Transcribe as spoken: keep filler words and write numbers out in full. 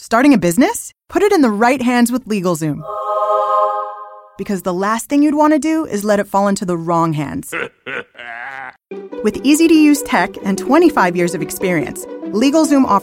Starting a business? Put it in the right hands with LegalZoom. Because the last thing you'd want to do is let it fall into the wrong hands. With easy-to-use tech and twenty-five years of experience, LegalZoom offers